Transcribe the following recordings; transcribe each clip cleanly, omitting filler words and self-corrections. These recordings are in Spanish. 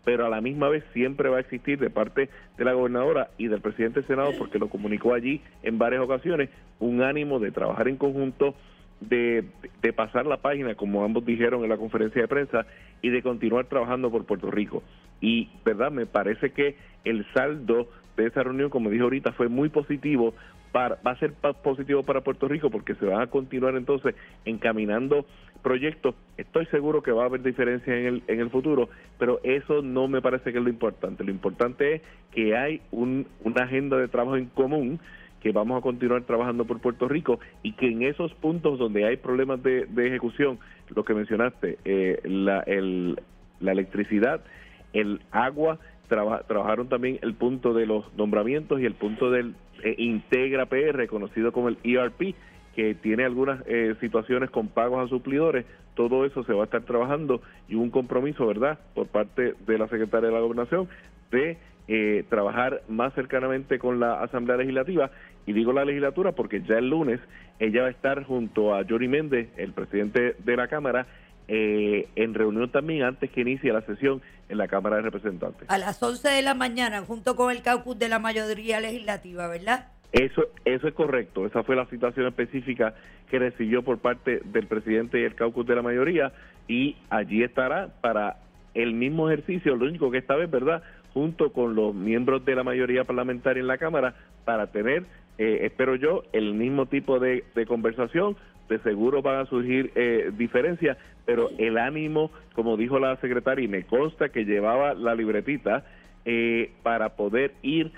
pero a la misma vez siempre va a existir de parte de la gobernadora y del presidente del Senado, porque lo comunicó allí en varias ocasiones, un ánimo de trabajar en conjunto, de pasar la página, como ambos dijeron en la conferencia de prensa, y de continuar trabajando por Puerto Rico. Y, ¿verdad?, me parece que el saldo de esa reunión, como dije ahorita, fue muy positivo, va a ser positivo para Puerto Rico, porque se van a continuar entonces encaminando proyectos. Estoy seguro que va a haber diferencias en el futuro, pero eso no me parece que es lo importante. Lo importante es que hay una agenda de trabajo en común, que vamos a continuar trabajando por Puerto Rico, y que en esos puntos donde hay problemas de ejecución, lo que mencionaste, la electricidad, el agua, trabajaron también el punto de los nombramientos y el punto del Integra PR, conocido como el ERP, que tiene algunas situaciones con pagos a suplidores. Todo eso se va a estar trabajando, y un compromiso, ¿verdad?, por parte de la secretaria de la Gobernación de trabajar más cercanamente con la Asamblea Legislativa. Y digo la legislatura porque ya el lunes ella va a estar junto a Johnny Méndez, el presidente de la Cámara, en reunión también antes que inicie la sesión en la Cámara de Representantes. A las 11 de la mañana, junto con el caucus de la mayoría legislativa, ¿verdad? Eso es correcto. Esa fue la citación específica que recibió por parte del presidente y el caucus de la mayoría, y allí estará para el mismo ejercicio, lo único que esta vez, ¿verdad?, junto con los miembros de la mayoría parlamentaria en la Cámara, para tener, espero yo, el mismo tipo de conversación. De seguro van a surgir diferencias, pero el ánimo, como dijo la secretaria, y me consta que llevaba la libretita, para poder ir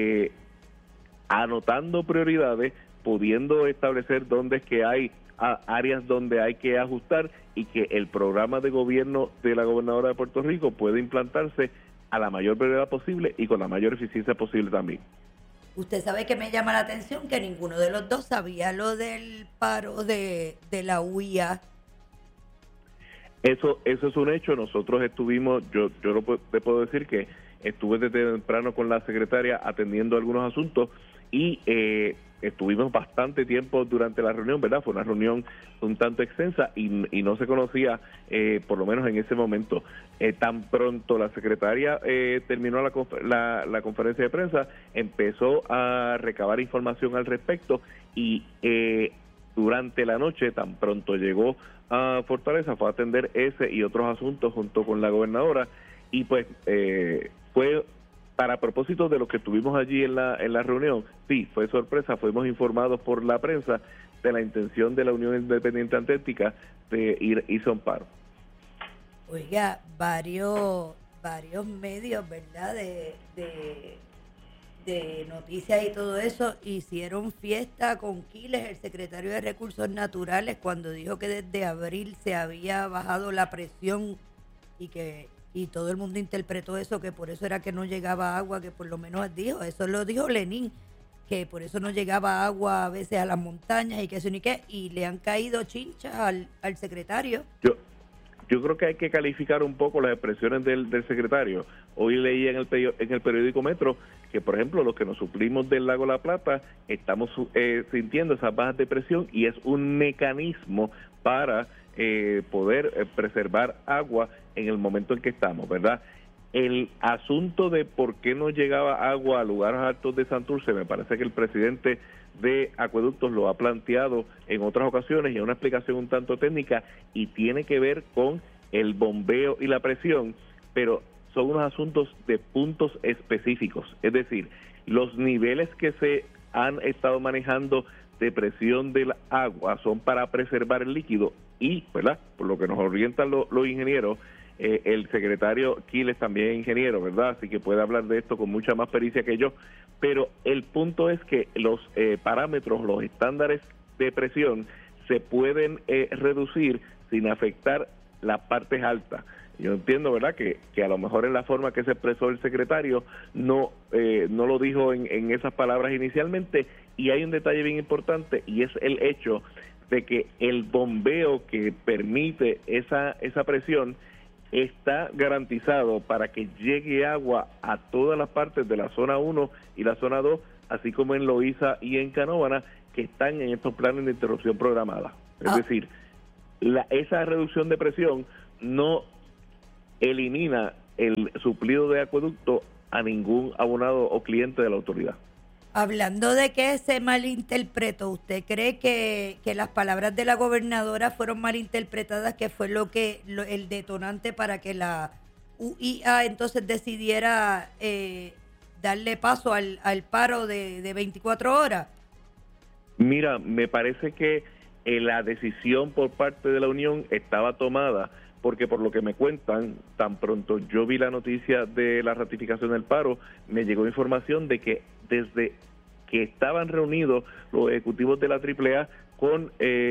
anotando prioridades, pudiendo establecer dónde es que hay áreas donde hay que ajustar, y que el programa de gobierno de la gobernadora de Puerto Rico puede implantarse a la mayor brevedad posible y con la mayor eficiencia posible también. Usted sabe que me llama la atención que ninguno de los dos sabía lo del paro de la UIA. Eso es un hecho. Nosotros estuvimos, yo te puedo decir que estuve desde temprano con la secretaria atendiendo algunos asuntos, y estuvimos bastante tiempo durante la reunión, ¿verdad? Fue una reunión un tanto extensa, y no se conocía, por lo menos en ese momento. Tan pronto la secretaria terminó la conferencia de prensa, empezó a recabar información al respecto, y durante la noche, tan pronto llegó a Fortaleza, fue a atender ese y otros asuntos junto con la gobernadora, y pues fue para propósito de lo que tuvimos allí en la reunión. Sí, fue sorpresa, fuimos informados por la prensa de la intención de la Unión Independiente Atlética de irse a un paro. Oiga, varios medios, ¿verdad?, de noticias y todo eso, hicieron fiesta con Quiles, el secretario de Recursos Naturales, cuando dijo que desde abril se había bajado la presión, y todo el mundo interpretó eso, que por eso era que no llegaba agua, que por lo menos dijo, eso lo dijo Lenín, que por eso no llegaba agua a veces a las montañas, y que eso ni qué, y le han caído chinchas al secretario. Yo creo que hay que calificar un poco las expresiones del secretario. Hoy leí en el periódico Metro que, por ejemplo, los que nos suplimos del lago La Plata estamos sintiendo esas bajas de presión, y es un mecanismo para poder preservar agua en el momento en que estamos, ¿verdad? El asunto de por qué no llegaba agua a lugares altos de Santurce, me parece que el presidente de Acueductos lo ha planteado en otras ocasiones, y es una explicación un tanto técnica, y tiene que ver con el bombeo y la presión, pero son unos asuntos de puntos específicos. Es decir, los niveles que se han estado manejando de presión del agua son para preservar el líquido, y, ¿verdad?, por lo que nos orientan los ingenieros, el secretario Quiles también es ingeniero, ¿verdad?, así que puede hablar de esto con mucha más pericia que yo, pero el punto es que los parámetros, los estándares de presión se pueden reducir sin afectar las partes altas. Yo entiendo, ¿verdad?, que a lo mejor en la forma que se expresó el secretario no lo dijo en esas palabras inicialmente, y hay un detalle bien importante, y es el hecho de que el bombeo que permite esa presión está garantizado para que llegue agua a todas las partes de la zona 1 y la zona 2, así como en Loíza y en Canóvana, que están en estos planes de interrupción programada. Es decir, esa reducción de presión no elimina el suplido de acueducto a ningún abonado o cliente de la autoridad. Hablando de que se malinterpretó, ¿usted cree que las palabras de la gobernadora fueron malinterpretadas, que fue el detonante para que la UIA entonces decidiera darle paso al paro de 24 horas? Mira, me parece que la decisión por parte de la Unión estaba tomada porque, por lo que me cuentan, tan pronto yo vi la noticia de la ratificación del paro, me llegó información de que desde que estaban reunidos los ejecutivos de la AAA con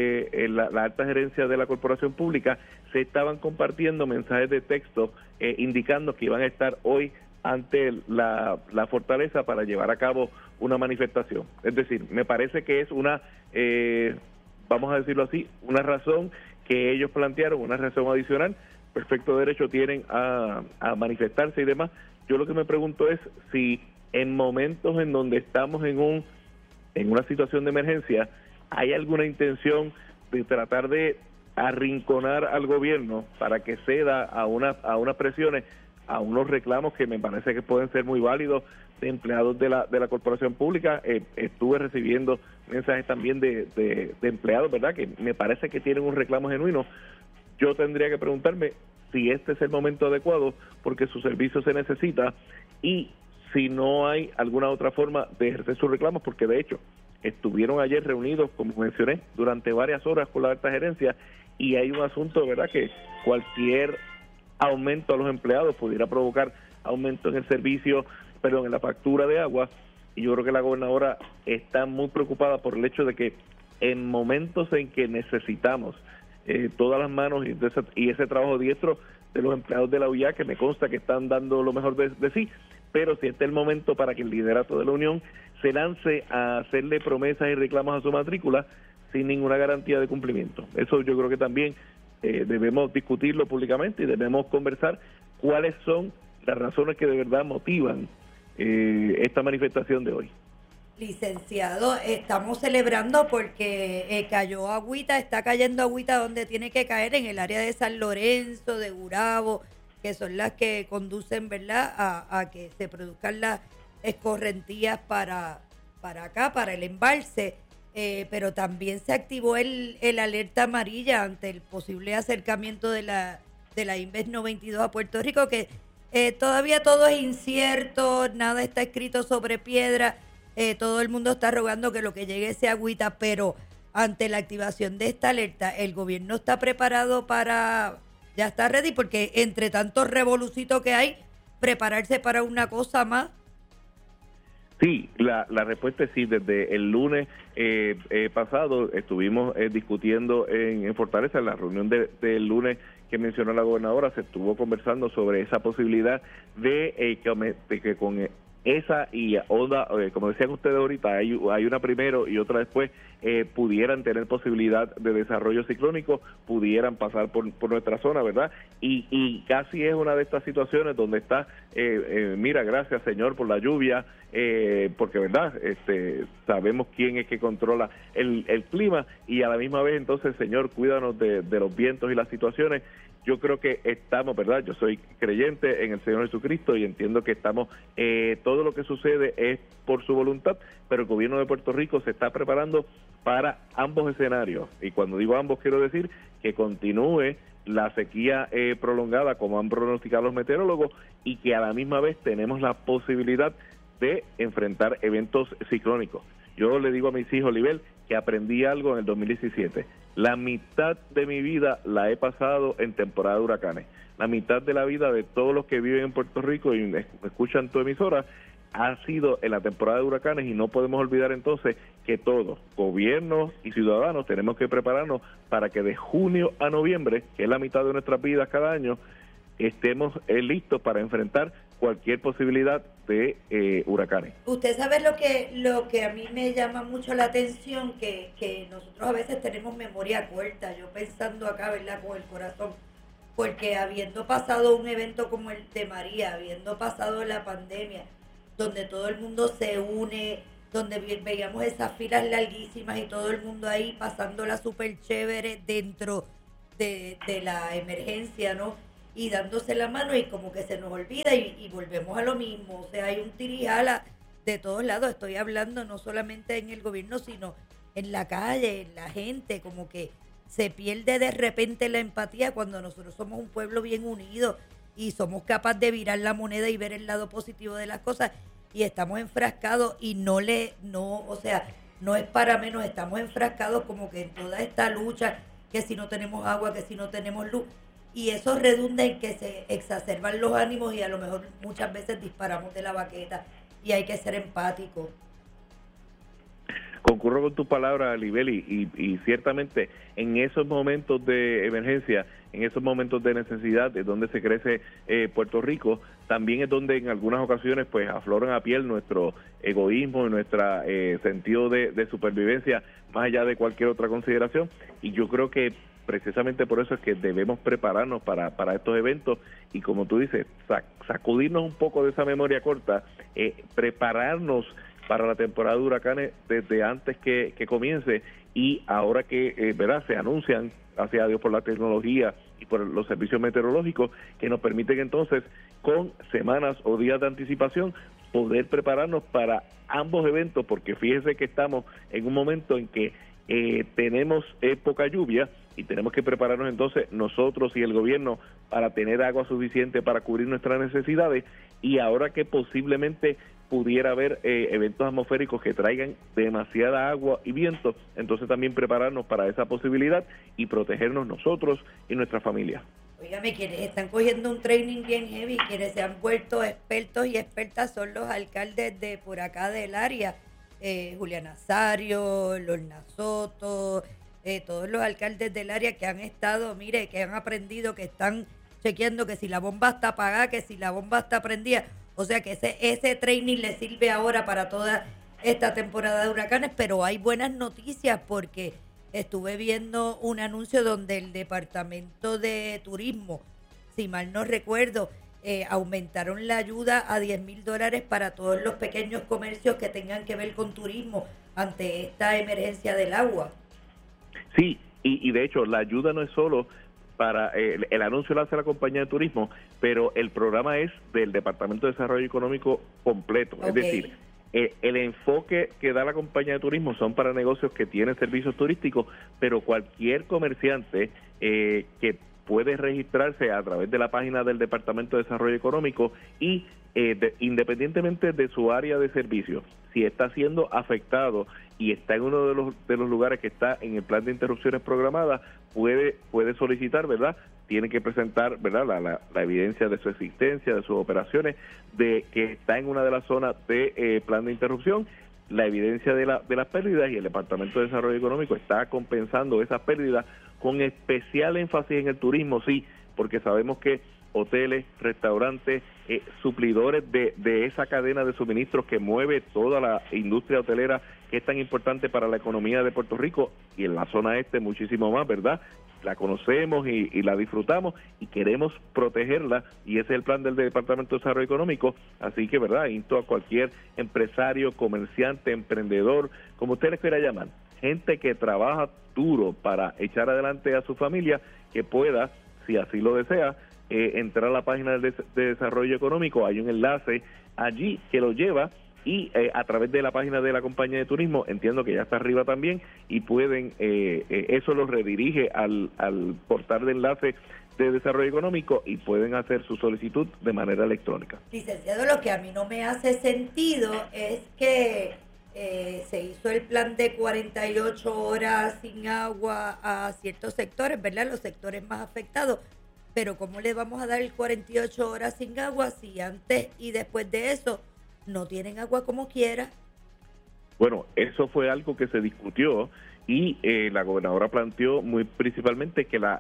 la alta gerencia de la corporación pública, se estaban compartiendo mensajes de texto indicando que iban a estar hoy ante la fortaleza para llevar a cabo una manifestación. Es decir, me parece que es una, vamos a decirlo así, una razón que ellos plantearon, una razón adicional. Perfecto derecho tienen a manifestarse y demás. Yo lo que me pregunto es si en momentos en donde estamos en una situación de emergencia, hay alguna intención de tratar de arrinconar al gobierno para que ceda a unas presiones, a unos reclamos que me parece que pueden ser muy válidos de empleados de la corporación pública. Estuve recibiendo mensajes también de empleados, ¿verdad?, que me parece que tienen un reclamo genuino. Yo tendría que preguntarme si este es el momento adecuado, porque su servicio se necesita, y si no hay alguna otra forma de ejercer sus reclamos, porque de hecho estuvieron ayer reunidos, como mencioné, durante varias horas con la alta gerencia, y hay un asunto, ¿verdad?, que cualquier aumento a los empleados pudiera provocar aumento en el servicio, en la factura de agua, y yo creo que la gobernadora está muy preocupada por el hecho de que en momentos en que necesitamos todas las manos y ese trabajo diestro de los empleados de la UIA, que me consta que están dando lo mejor de sí, pero si este es el momento para que el liderato de la Unión se lance a hacerle promesas y reclamos a su matrícula sin ninguna garantía de cumplimiento. Eso yo creo que también debemos discutirlo públicamente y debemos conversar cuáles son las razones que de verdad motivan esta manifestación de hoy. Licenciado, estamos celebrando porque cayó agüita, está cayendo agüita donde tiene que caer, en el área de San Lorenzo, de Gurabo, que son las que conducen, ¿verdad?, a que se produzcan las escorrentías para acá, para el embalse. Pero también se activó el alerta amarilla ante el posible acercamiento de la Inves 92 a Puerto Rico, que todavía todo es incierto, nada está escrito sobre piedra, todo el mundo está rogando que lo que llegue sea agüita, pero ante la activación de esta alerta, el gobierno está preparado ya está ready, porque entre tantos revolucitos que hay, prepararse para una cosa más. Sí, la respuesta es sí. Desde el lunes pasado estuvimos discutiendo en Fortaleza, en la reunión del lunes que mencionó la gobernadora, se estuvo conversando sobre esa posibilidad de que con esa y onda, como decían ustedes ahorita, hay una primero y otra después, pudieran tener posibilidad de desarrollo ciclónico, pudieran pasar por nuestra zona, ¿verdad? Y casi es una de estas situaciones donde está, mira, gracias Señor por la lluvia, porque, ¿verdad?, sabemos quién es que controla el clima, y a la misma vez entonces, Señor, cuídanos de los vientos y las situaciones. Yo creo que estamos, ¿verdad?, yo soy creyente en el Señor Jesucristo y entiendo que estamos, todo lo que sucede es por su voluntad, pero el gobierno de Puerto Rico se está preparando para ambos escenarios, y cuando digo ambos quiero decir que continúe la sequía prolongada como han pronosticado los meteorólogos, y que a la misma vez tenemos la posibilidad de enfrentar eventos ciclónicos. Yo le digo a mis hijos, Libel, que aprendí algo en el 2017. La mitad de mi vida la he pasado en temporada de huracanes. La mitad de la vida de todos los que viven en Puerto Rico y me escuchan tu emisora ha sido en la temporada de huracanes, y no podemos olvidar entonces que todos, gobiernos y ciudadanos, tenemos que prepararnos para que de junio a noviembre, que es la mitad de nuestras vidas cada año, estemos listos para enfrentar cualquier posibilidad de huracanes. Usted sabe lo que a mí me llama mucho la atención, que nosotros a veces tenemos memoria corta, yo pensando acá, ¿verdad?, con el corazón, porque habiendo pasado un evento como el de María, habiendo pasado la pandemia, donde todo el mundo se une, donde veíamos esas filas larguísimas y todo el mundo ahí pasándola súper chévere dentro de la emergencia, ¿no? y dándose la mano y como que se nos olvida y volvemos a lo mismo. O sea, hay un tirijala de todos lados. Estoy hablando no solamente en el gobierno, sino en la calle, en la gente, como que se pierde de repente la empatía cuando nosotros somos un pueblo bien unido y somos capaces de virar la moneda y ver el lado positivo de las cosas, y estamos enfrascados y o sea, no es para menos, estamos enfrascados como que en toda esta lucha, que si no tenemos agua, que si no tenemos luz, y eso redunda en que se exacerban los ánimos y a lo mejor muchas veces disparamos de la baqueta, y hay que ser empáticos. Concurro con tus palabras, Libeli, y ciertamente en esos momentos de emergencia, en esos momentos de necesidad, es donde se crece Puerto Rico. También es donde en algunas ocasiones pues afloran a piel nuestro egoísmo y nuestro sentido de supervivencia, más allá de cualquier otra consideración. Y yo creo que precisamente por eso es que debemos prepararnos para estos eventos y, como tú dices, sacudirnos un poco de esa memoria corta, prepararnos para la temporada de huracanes desde antes que comience, y ahora que ¿verdad? Se anuncian, gracias a Dios por la tecnología y por los servicios meteorológicos, que nos permiten entonces con semanas o días de anticipación poder prepararnos para ambos eventos, porque fíjese que estamos en un momento en que tenemos poca lluvia y tenemos que prepararnos entonces nosotros y el gobierno para tener agua suficiente para cubrir nuestras necesidades, y ahora que posiblemente pudiera haber eventos atmosféricos que traigan demasiada agua y viento, entonces también prepararnos para esa posibilidad y protegernos nosotros y nuestra familia. Óigame, quienes están cogiendo un training bien heavy, quienes se han vuelto expertos y expertas son los alcaldes de por acá del área, Julián Nazario, Lorna Soto, todos los alcaldes del área que han estado, mire, que han aprendido, que están chequeando que si la bomba está apagada, que si la bomba está prendida. O sea que ese training le sirve ahora para toda esta temporada de huracanes, pero hay buenas noticias porque estuve viendo un anuncio donde el Departamento de Turismo, si mal no recuerdo, aumentaron la ayuda a $10,000 para todos los pequeños comercios que tengan que ver con turismo ante esta emergencia del agua. Sí, y de hecho la ayuda no es solo para el anuncio lo hace la compañía de turismo, pero el programa es del Departamento de Desarrollo Económico completo. Okay. Es decir, el enfoque que da la compañía de turismo son para negocios que tienen servicios turísticos, pero cualquier comerciante que puede registrarse a través de la página del Departamento de Desarrollo Económico y independientemente de su área de servicio, si está siendo afectado y está en uno de los lugares que está en el plan de interrupciones programadas, puede solicitar, ¿verdad? Tiene que presentar, ¿verdad? La evidencia de su existencia, de sus operaciones, de que está en una de las zonas de plan de interrupción, la evidencia de las pérdidas, y el Departamento de Desarrollo Económico está compensando esas pérdidas con especial énfasis en el turismo, sí, porque sabemos que hoteles, restaurantes, suplidores de esa cadena de suministros que mueve toda la industria hotelera, que es tan importante para la economía de Puerto Rico y en la zona este muchísimo más, ¿verdad? La conocemos y la disfrutamos y queremos protegerla, y ese es el plan del Departamento de Desarrollo Económico. Así que, ¿verdad?, insto a cualquier empresario, comerciante, emprendedor, como usted les quiera llamar, gente que trabaja duro para echar adelante a su familia, que pueda, si así lo desea, entrar a la página de Desarrollo Económico. Hay un enlace allí que lo lleva, y a través de la página de la compañía de turismo, entiendo que ya está arriba también, y pueden, eso los redirige al portal de enlace de Desarrollo Económico y pueden hacer su solicitud de manera electrónica. Licenciado, lo que a mí no me hace sentido es que se hizo el plan de 48 horas sin agua a ciertos sectores, ¿verdad? Los sectores más afectados. Pero ¿cómo le vamos a dar el 48 horas sin agua si antes y después de eso no tienen agua como quiera? Bueno, eso fue algo que se discutió y la gobernadora planteó muy principalmente que la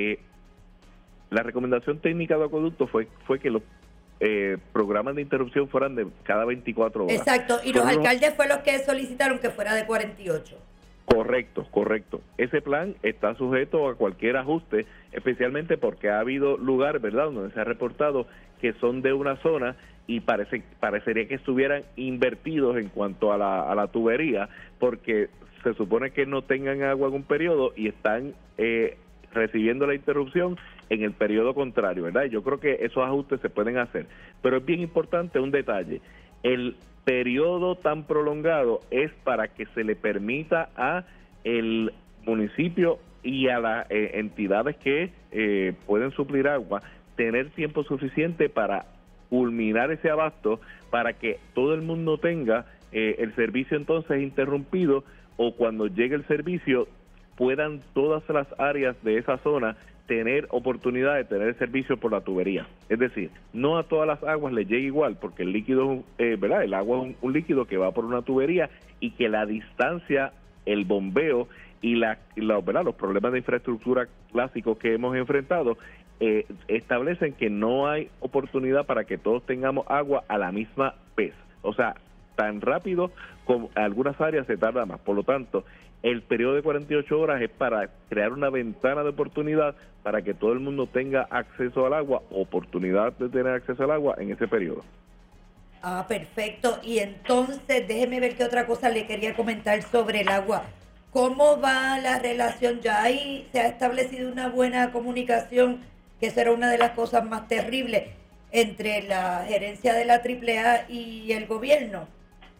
recomendación técnica de acueducto fue que los programas de interrupción fueran de cada 24 horas. Exacto, y los alcaldes fue los que solicitaron que fuera de 48. Correcto. Ese plan está sujeto a cualquier ajuste, especialmente porque ha habido lugares, ¿verdad?, donde se ha reportado que son de una zona y parecería que estuvieran invertidos en cuanto a la tubería, porque se supone que no tengan agua en un periodo y están recibiendo la interrupción en el periodo contrario, ¿verdad? Yo creo que esos ajustes se pueden hacer, pero es bien importante un detalle: el periodo tan prolongado es para que se le permita a el municipio y a las entidades que pueden suplir agua tener tiempo suficiente para culminar ese abasto, para que todo el mundo tenga el servicio entonces interrumpido, o cuando llegue el servicio puedan todas las áreas de esa zona tener oportunidad de tener el servicio por la tubería. Es decir, no a todas las aguas les llegue igual, porque el líquido, ¿verdad? El agua es un líquido que va por una tubería, y que la distancia, el bombeo y ¿verdad? Los problemas de infraestructura clásicos que hemos enfrentado establecen que no hay oportunidad para que todos tengamos agua a la misma vez. O sea, tan rápido como algunas áreas se tarda más. Por lo tanto, el periodo de 48 horas es para crear una ventana de oportunidad para que todo el mundo tenga acceso al agua, oportunidad de tener acceso al agua en ese periodo. Ah, perfecto. Y entonces, déjeme ver qué otra cosa le quería comentar sobre el agua. ¿Cómo va la relación? Ya ahí se ha establecido una buena comunicación, que eso era una de las cosas más terribles, entre la gerencia de la AAA y el gobierno.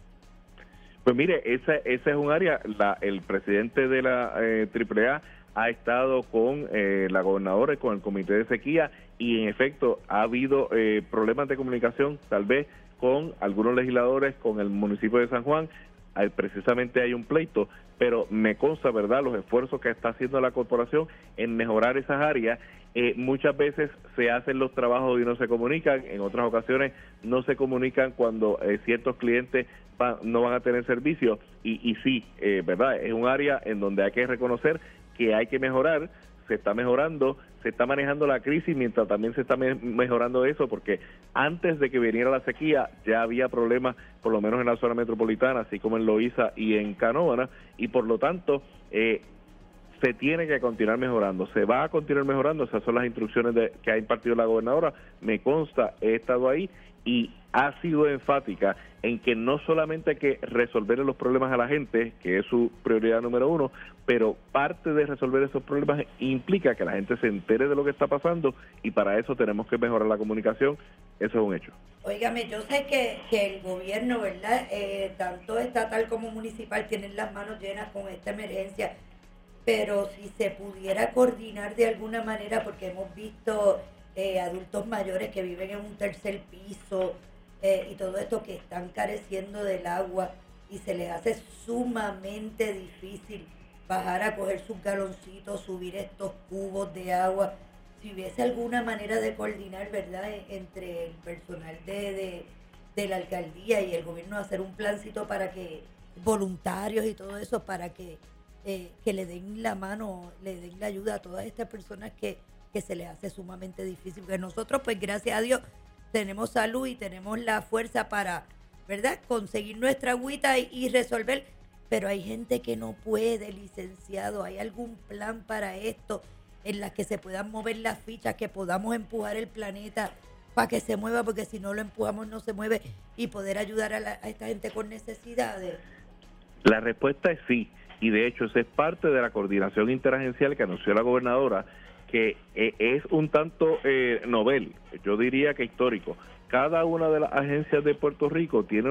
Pues mire, esa es un área, el presidente de la AAA ha estado con la gobernadora y con el comité de sequía, y en efecto ha habido problemas de comunicación, tal vez con algunos legisladores, con el municipio de San Juan. Precisamente hay un pleito, pero me consta, ¿verdad?, los esfuerzos que está haciendo la corporación en mejorar esas áreas. Muchas veces se hacen los trabajos y no se comunican, en otras ocasiones no se comunican cuando ciertos clientes no van a tener servicio, y sí, ¿verdad?, es un área en donde hay que reconocer que hay que mejorar. Se está mejorando, se está manejando la crisis mientras también se está mejorando eso, porque antes de que viniera la sequía ya había problemas, por lo menos en la zona metropolitana, así como en Loíza y en Canóvana, y por lo tanto se tiene que continuar mejorando, se va a continuar mejorando. Esas son las instrucciones que ha impartido la gobernadora. Me consta, he estado ahí y ha sido enfática en que no solamente hay que resolver los problemas a la gente, que es su prioridad número uno, pero parte de resolver esos problemas implica que la gente se entere de lo que está pasando, y para eso tenemos que mejorar la comunicación. Eso es un hecho. Óigame, yo sé que el gobierno, ¿verdad?, tanto estatal como municipal, tienen las manos llenas con esta emergencia, pero si se pudiera coordinar de alguna manera, porque hemos visto adultos mayores que viven en un tercer piso y todo esto, que están careciendo del agua, y se les hace sumamente difícil bajar a coger sus galoncitos, subir estos cubos de agua. Si hubiese alguna manera de coordinar, ¿verdad?, entre el personal de la alcaldía y el gobierno, hacer un plancito para que voluntarios y todo eso, para que le den la mano, le den la ayuda a todas estas personas que se les hace sumamente difícil. Porque nosotros, pues gracias a Dios, tenemos salud y tenemos la fuerza para, ¿verdad?, conseguir nuestra agüita y resolver. Pero hay gente que no puede, licenciado. ¿Hay algún plan para esto, en la que se puedan mover las fichas, que podamos empujar el planeta para que se mueva? Porque si no lo empujamos no se mueve, y poder ayudar a esta gente con necesidades. La respuesta es sí, y de hecho esa es parte de la coordinación interagencial que anunció la gobernadora, que es un tanto novel, yo diría que histórico. Cada una de las agencias de Puerto Rico tiene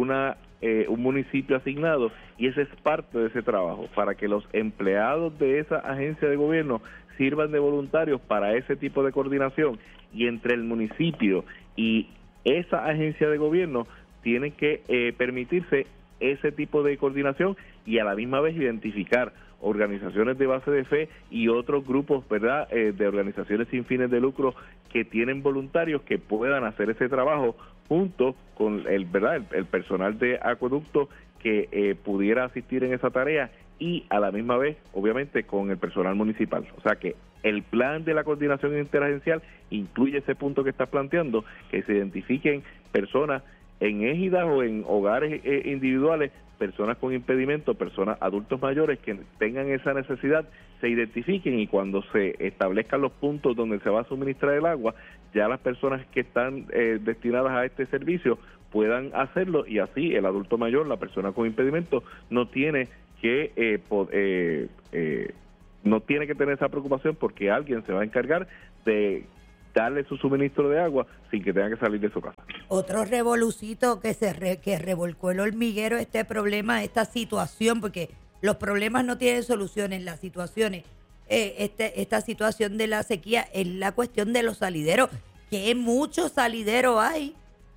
un municipio asignado, y ese es parte de ese trabajo, para que los empleados de esa agencia de gobierno sirvan de voluntarios para ese tipo de coordinación, y entre el municipio y esa agencia de gobierno tienen que permitirse ese tipo de coordinación, y a la misma vez identificar organizaciones de base de fe y otros grupos, ¿verdad?, de organizaciones sin fines de lucro que tienen voluntarios que puedan hacer ese trabajo junto con el personal de acueducto que pudiera asistir en esa tarea, y a la misma vez, obviamente, con el personal municipal. O sea que el plan de la coordinación interagencial incluye ese punto que estás planteando, que se identifiquen personas en égidas o en hogares individuales, personas con impedimentos, personas, adultos mayores que tengan esa necesidad, se identifiquen, y cuando se establezcan los puntos donde se va a suministrar el agua, ya las personas que están destinadas a este servicio puedan hacerlo, y así el adulto mayor, la persona con impedimento, no tiene que no tiene que tener esa preocupación porque alguien se va a encargar de darle su suministro de agua sin que tenga que salir de su casa. Otro revolucito que revolcó el hormiguero este problema, esta situación, porque los problemas no tienen soluciones, las situaciones, esta situación de la sequía es la cuestión de los salideros, que muchos salideros hay.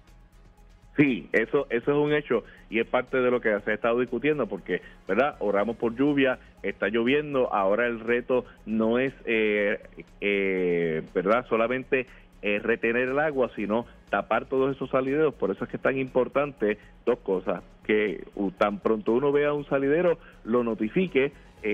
Sí, eso es un hecho y es parte de lo que se ha estado discutiendo porque, ¿verdad? Oramos por lluvia, está lloviendo, ahora el reto no es, ¿verdad? Solamente retener el agua, sino tapar todos esos salideros. Por eso es que es tan importante dos cosas, que tan pronto uno vea un salidero, lo notifique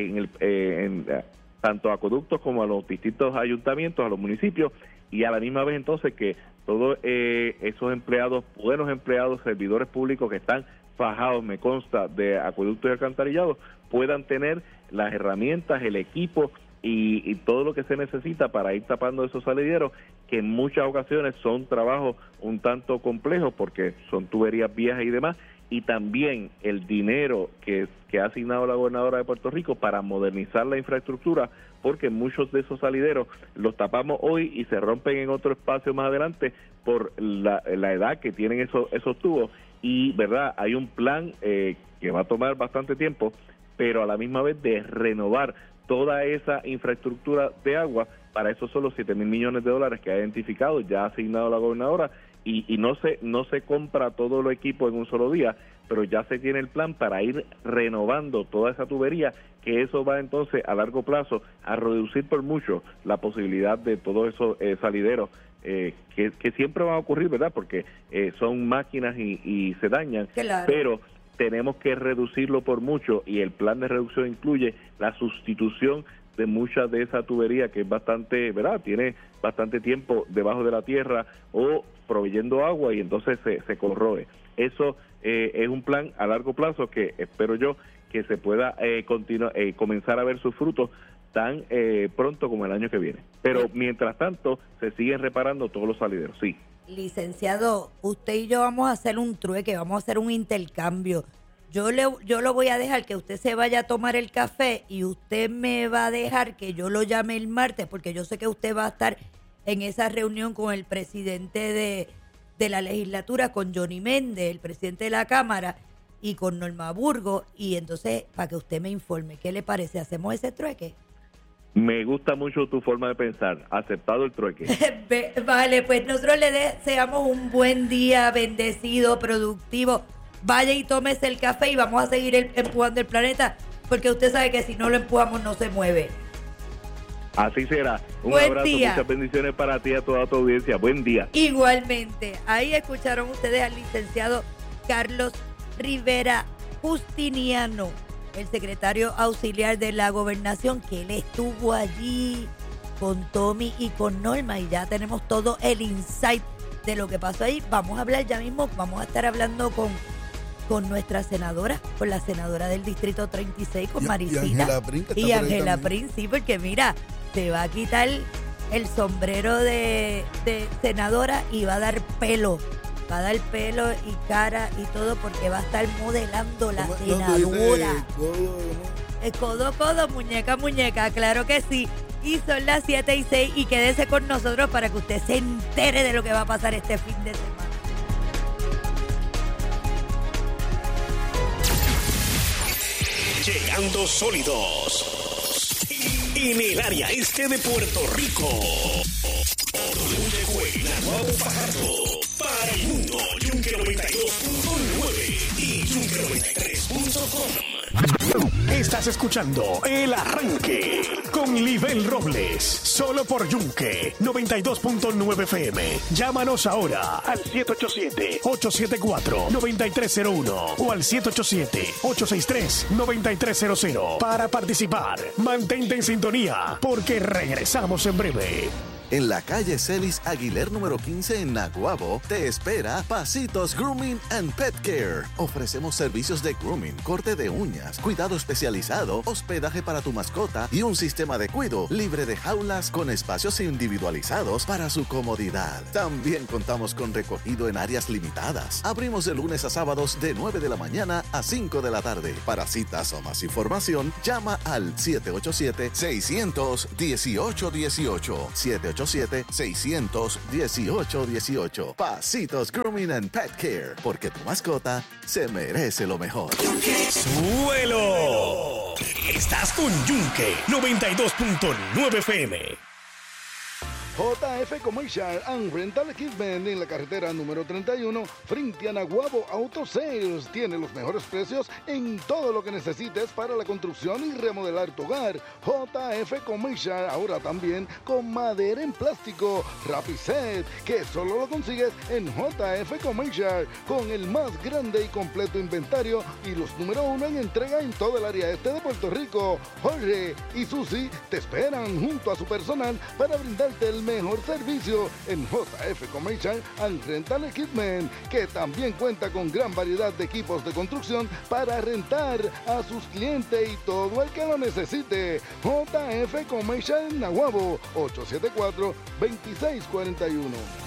en tanto a acueductos como a los distintos ayuntamientos, a los municipios, y a la misma vez entonces que todos esos empleados, buenos empleados, servidores públicos que están fajados, me consta, de acueductos y alcantarillados, puedan tener las herramientas, el equipo y todo lo que se necesita para ir tapando esos salideros, que en muchas ocasiones son trabajos un tanto complejos porque son tuberías viejas y demás, y también el dinero que ha asignado la gobernadora de Puerto Rico para modernizar la infraestructura, porque muchos de esos salideros los tapamos hoy y se rompen en otro espacio más adelante por la edad que tienen esos tubos, y verdad hay un plan que va a tomar bastante tiempo, pero a la misma vez de renovar toda esa infraestructura de agua. Para eso son los $7,000 millones que ha identificado, ya ha asignado la gobernadora, y no se compra todo el equipo en un solo día, pero ya se tiene el plan para ir renovando toda esa tubería, que eso va entonces a largo plazo a reducir por mucho la posibilidad de todos esos salideros que siempre van a ocurrir, ¿verdad? Porque son máquinas y se dañan, claro. Pero tenemos que reducirlo por mucho, y el plan de reducción incluye la sustitución de mucha de esa tubería que es bastante, ¿verdad? Tiene bastante tiempo debajo de la tierra o proveyendo agua y entonces se corroe. Eso es un plan a largo plazo que espero yo que se pueda comenzar a ver sus frutos tan pronto como el año que viene. Pero mientras tanto se siguen reparando todos los salideros, sí. Licenciado, usted y yo vamos a hacer un trueque, vamos a hacer un intercambio. Yo lo voy a dejar que usted se vaya a tomar el café y usted me va a dejar que yo lo llame el martes, porque yo sé que usted va a estar en esa reunión con el presidente de la legislatura, con Johnny Méndez, el presidente de la Cámara, y con Norma Burgos, y entonces para que usted me informe. ¿Qué le parece? ¿Hacemos ese trueque? Me gusta mucho tu forma de pensar. Aceptado el trueque. Vale, pues nosotros le deseamos un buen día, bendecido, productivo. Vaya y tómese el café y vamos a seguir empujando el planeta, porque usted sabe que si no lo empujamos no se mueve. Así será. Un buen abrazo, día. Muchas bendiciones para ti y a toda tu audiencia. Buen día. Igualmente. Ahí escucharon ustedes al licenciado Carlos Rivera Justiniano, el secretario auxiliar de la gobernación, que él estuvo allí con Tommy y con Norma, y ya tenemos todo el insight de lo que pasó ahí. Vamos a hablar ya mismo, vamos a estar hablando con nuestra senadora, con la senadora del Distrito 36, con Marisita. Y Ángela Prince, sí, porque mira, se va a quitar el sombrero de senadora y va a dar pelo. Va a dar pelo y cara y todo, porque va a estar modelando la senadora. Codo, codo, muñeca, muñeca, claro que sí. Y son las 7:06 y quédese con nosotros para que usted se entere de lo que va a pasar este fin de semana. Llegando sólidos en el área este de Puerto Rico. Naguabo Fajardo para el mundo. Yunque 92.9 y Yunque 93.com. Estás escuchando El Arranque con Libel Robles, solo por Yunque 92.9 FM. Llámanos ahora al 787-874-9301 o al 787-863-9300 para participar. Mantente en sintonía porque regresamos en breve. En la calle Celis Aguiler número 15 en Naguabo, te espera Pasitos Grooming and Pet Care. Ofrecemos servicios de grooming, corte de uñas, cuidado especializado, hospedaje para tu mascota y un sistema de cuido libre de jaulas con espacios individualizados para su comodidad. También contamos con recogido en áreas limitadas. Abrimos de lunes a sábados de 9 de la mañana a 5 de la tarde. Para citas o más información, llama al 787-600-1818. 787-600-1818. Pasitos Grooming and Pet Care, porque tu mascota se merece lo mejor. ¡Suelo! Estás con Yunque 92.9 FM. JF Commercial and Rental Equipment en la carretera número 31 frente a Naguabo Auto Sales. Tiene los mejores precios en todo lo que necesites para la construcción y remodelar tu hogar. JF Commercial, ahora también con madera en plástico Rapiset, que solo lo consigues en JF Commercial, con el más grande y completo inventario y los número 1 en entrega en todo el área este de Puerto Rico. Jorge y Susi te esperan junto a su personal para brindarte el mejor servicio en JF Commercial and Rental Equipment, que también cuenta con gran variedad de equipos de construcción para rentar a sus clientes y todo el que lo necesite. JF Commercial en Naguabo, 874-2641.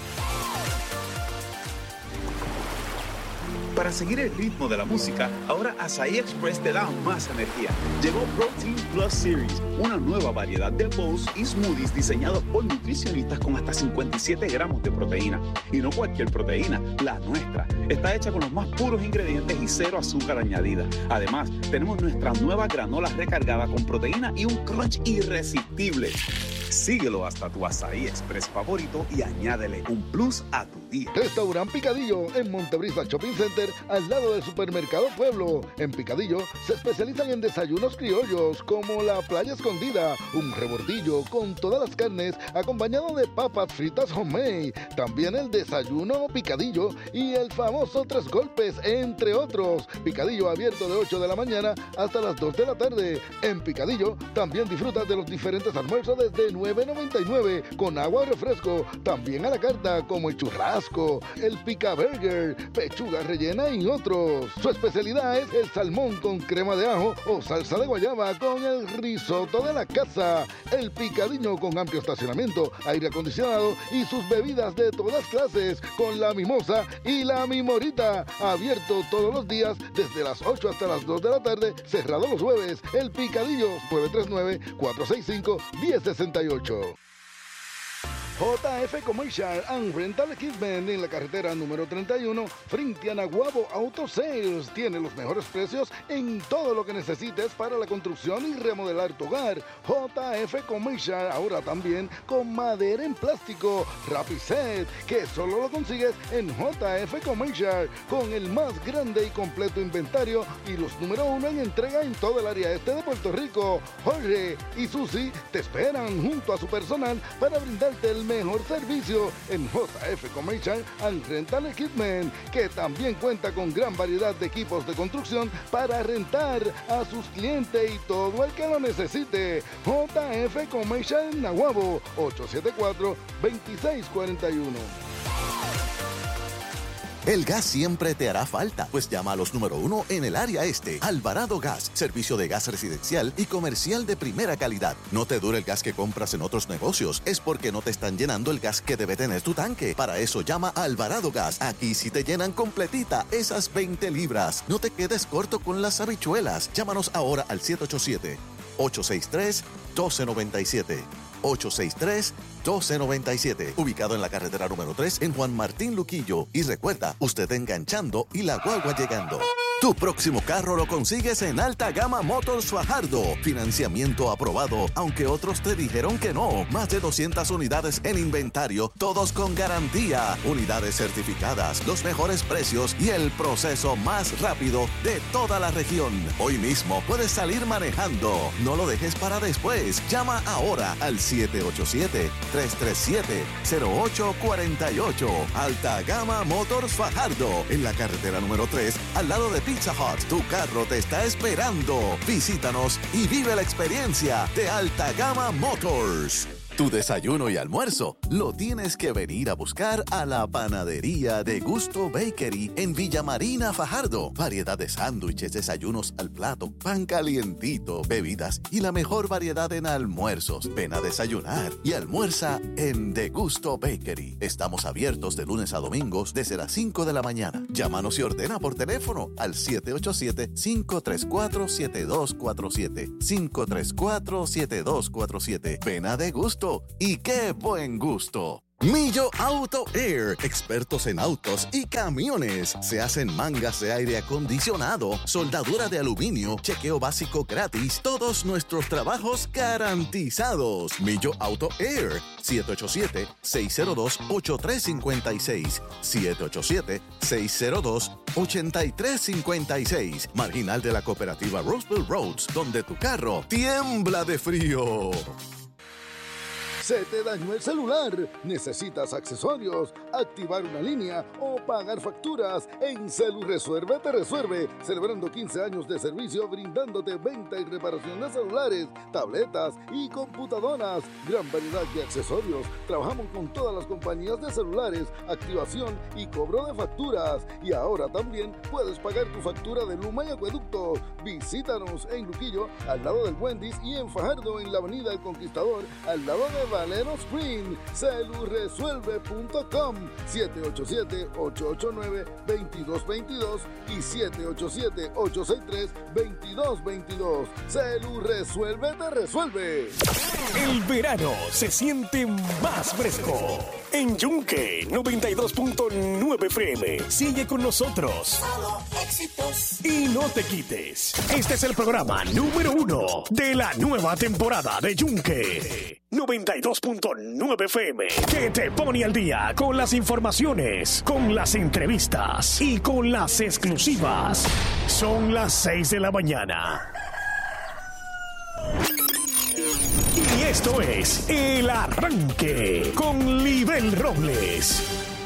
Para seguir el ritmo de la música, ahora Asahi Express te da más energía. Llegó Protein Plus Series, una nueva variedad de bowls y smoothies diseñados por nutricionistas con hasta 57 gramos de proteína. Y no cualquier proteína, la nuestra. Está hecha con los más puros ingredientes y cero azúcar añadida. Además, tenemos nuestra nueva granola recargada con proteína y un crunch irresistible. Síguelo hasta tu Asahi Express favorito y añádele un plus a tu día. Restaurant Picadillo en Montebrisa Shopping Center, al lado del Supermercado Pueblo. En Picadillo se especializan en desayunos criollos como la playa escondida, un rebordillo con todas las carnes acompañado de papas fritas homemade. También el desayuno picadillo y el famoso 3 golpes, entre otros. Picadillo abierto de 8 de la mañana hasta las 2 de la tarde. En Picadillo también disfrutas de los diferentes almuerzos desde $9.99 con agua o refresco. También a la carta como el churrasco, el pica burger, pechuga rellena y otros. Su especialidad es el salmón con crema de ajo o salsa de guayaba con el risotto de la casa. El Picadillo con amplio estacionamiento, aire acondicionado y sus bebidas de todas clases con la mimosa y la mimorita. Abierto todos los días desde las 8 hasta las 2 de la tarde, cerrado los jueves. El Picadillo, 939-465-1068. JF Commercial and Rental Equipment en la carretera número 31 frente a Naguabo Auto Sales. Tiene los mejores precios en todo lo que necesites para la construcción y remodelar tu hogar. JF Commercial, ahora también con madera en plástico Rapiset, que solo lo consigues en JF Commercial, con el más grande y completo inventario y los número 1 en entrega en todo el área este de Puerto Rico. Jorge y Susi te esperan junto a su personal para brindarte el mejor servicio en JF Commercial and Rental Equipment, que también cuenta con gran variedad de equipos de construcción para rentar a sus clientes y todo el que lo necesite. JF Commercial en Naguabo, 874-2641. El gas siempre te hará falta, pues llama a los número 1 en el área este. Alvarado Gas, servicio de gas residencial y comercial de primera calidad. No te dure el gas que compras en otros negocios, es porque no te están llenando el gas que debe tener tu tanque. Para eso llama a Alvarado Gas. Aquí sí te llenan completita esas 20 libras. No te quedes corto con las habichuelas. Llámanos ahora al 787-863-1297. 863-1297, ubicado en la carretera número 3 en Juan Martín Luquillo. Y recuerda, usted enganchando y la guagua llegando. Tu próximo carro lo consigues en Alta Gama Motors Fajardo. Financiamiento aprobado, aunque otros te dijeron que no. Más de 200 unidades en inventario, todos con garantía. Unidades certificadas, los mejores precios y el proceso más rápido de toda la región. Hoy mismo puedes salir manejando. No lo dejes para después. Llama ahora al 787-337-0848. Alta Gama Motors Fajardo, en la carretera número 3, al lado de Pizza Hut. Tu carro te está esperando. Visítanos y vive la experiencia de Alta Gama Motors. Tu desayuno y almuerzo lo tienes que venir a buscar a la panadería de Gusto Bakery en Villa Marina, Fajardo. Variedad de sándwiches, desayunos al plato, pan calientito, bebidas y la mejor variedad en almuerzos. Ven a desayunar y almuerza en De Gusto Bakery. Estamos abiertos de lunes a domingos desde las 5 de la mañana. Llámanos y ordena por teléfono al 787-534-7247. 534-7247. Ven a De Gusto. ¡Y qué buen gusto! Millo Auto Air, expertos en autos y camiones. Se hacen mangas de aire acondicionado, soldadura de aluminio, chequeo básico gratis, todos nuestros trabajos garantizados. Millo Auto Air, 787-602-8356, 787-602-8356, marginal de la cooperativa Roseville Roads, donde tu carro tiembla de frío. ¿Se te dañó el celular? ¿Necesitas accesorios, activar una línea o pagar facturas? En CeluResuelve te resuelve, celebrando 15 años de servicio brindándote venta y reparación de celulares, tabletas y computadoras. Gran variedad de accesorios. Trabajamos con todas las compañías de celulares, activación y cobro de facturas. Y ahora también puedes pagar tu factura de Luma y Acueducto. Visítanos en Luquillo, al lado del Wendy's, y en Fajardo, en la avenida El Conquistador, al lado de Valero Spring. CeluResuelve.com, 787-889-2222 y 787-863-2222. CeluResuelve te resuelve. El verano se siente más fresco. En Yunque 92.9 FM. Sigue con nosotros. Solo éxitos. Y no te quites. Este es el programa número 1 de la nueva temporada de Yunque 92.9 FM, que te pone al día con las informaciones, con las entrevistas y con las exclusivas. Son las 6 de la mañana. Y esto es El Arranque con Libel Robles.